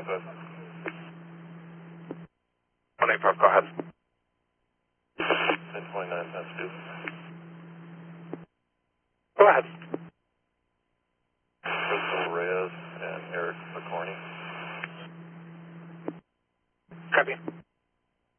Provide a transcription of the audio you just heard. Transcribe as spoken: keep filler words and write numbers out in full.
twenty-five. one eighty-five, go ahead. ten twenty-nine, that's due. Go ahead. Crystal Reyes and Eric McCorney. Copy.